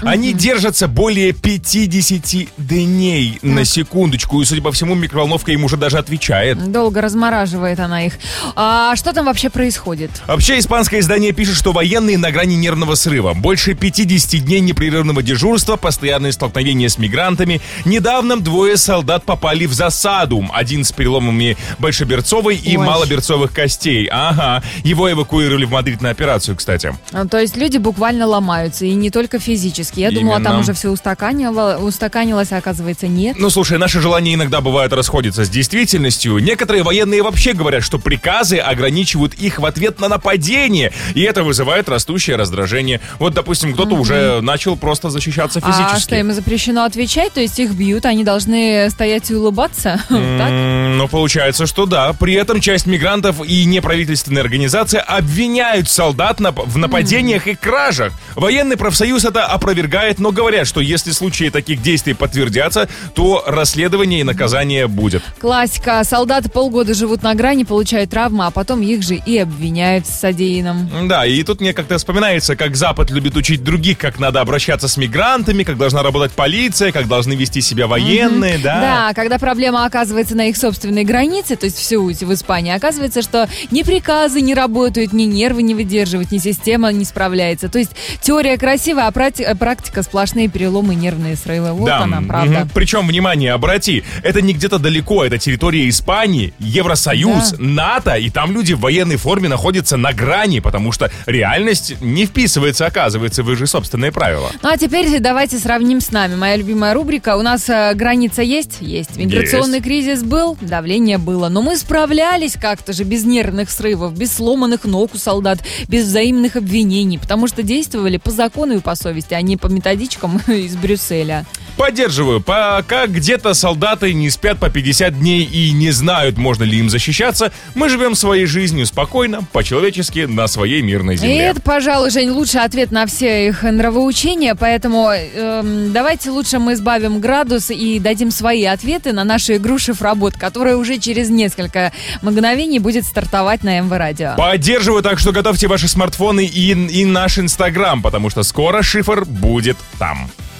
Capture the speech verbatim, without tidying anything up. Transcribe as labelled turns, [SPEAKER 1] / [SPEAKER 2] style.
[SPEAKER 1] Они держатся более пятьдесят дней, на секундочку. И, судя по всему, микроволновка им уже даже отвечает.
[SPEAKER 2] Долго размораживает она их. А что там вообще происходит?
[SPEAKER 1] Вообще, испанское издание пишет, что военные на грани нервного срыва. Больше пятьдесят дней непрерывного дежурства, постоянные столкновения с мигрантами. Недавно двое солдат попали в засаду. Один с переломами большеберцовой и
[SPEAKER 2] Ой.
[SPEAKER 1] малоберцовых костей. Ага. Его эвакуировали в Мадрид на операцию, кстати.
[SPEAKER 2] А, То есть люди буквально ломаются, и не только физически. Я думала,
[SPEAKER 1] Именно.
[SPEAKER 2] там уже все устаканило- устаканилось, а оказывается нет.
[SPEAKER 1] Ну, слушай, наши желания иногда бывают расходятся с действительностью. Некоторые военные вообще говорят, что приказы ограничивают их в ответ на нападение, и это вызывает растущее раздражение. Вот, допустим, кто-то уже начал просто защищаться физически.
[SPEAKER 2] А что, им запрещено отвечать? То есть их бьют, они должны стоять и улыбаться? Так?
[SPEAKER 1] М, Ну, получается, что да. При этом часть мигрантов и неправительственные организации обвиняют солдат нап- в нападениях и кражах. Военный профсоюз это опровергает, но говорят, что если случаи таких действий подтвердятся, то расследование и наказание будет.
[SPEAKER 2] Классика. Солдаты полгода живут на грани, получают травмы, а потом их же и обвиняют в содеянном.
[SPEAKER 1] Да, и тут мне как-то вспоминается, как Запад любит учить других, как надо обращаться с мигрантами, как должна работать полиция, как должны вести себя военные, да?
[SPEAKER 2] Да, когда проблема оказывается на их собственной границе, то есть в Сеуте, в Испании, оказывается, что ни приказы не работают, ни нервы не выдерживают, ни система не справляется. То есть теория красивая, а практи- практика сплошные переломы, нервные срывы. Вот
[SPEAKER 1] Да,
[SPEAKER 2] она, правда.
[SPEAKER 1] мгм. Причем, внимание, обрати, это не где-то далеко, это территория Испании, Евросоюз,
[SPEAKER 2] Да.
[SPEAKER 1] НАТО, и там люди в военной форме находятся на грани, потому что реальность не вписывается, оказывается, в их же собственные правила.
[SPEAKER 2] Ну а теперь давайте сравним с нами. Моя любимая рубрика. У нас э, граница есть? Есть. Миграционный
[SPEAKER 1] Есть.
[SPEAKER 2] кризис был? Давление было. Но мы справлялись как-то же без нервных срывов, без сломанных ног у солдат, без взаимных обвинений, потому что действовали по закону и по совести, а не по методичкам из Брюсселя.
[SPEAKER 1] Поддерживаю, пока где-то солдаты не спят по пятьдесят дней и не знают, можно ли им защищаться, мы живем своей жизнью спокойно, по-человечески, на своей мирной
[SPEAKER 2] И
[SPEAKER 1] земле.
[SPEAKER 2] это, пожалуй, Жень, лучший ответ на все их нравоучения, поэтому эм, давайте лучше мы избавим градус и дадим свои ответы на нашу игру «Шифробот», которая уже через несколько мгновений будет стартовать на эм вэ Радио.
[SPEAKER 1] Поддерживаю, так что готовьте ваши смартфоны и, и наш Инстаграм, потому что скоро шифр будет там.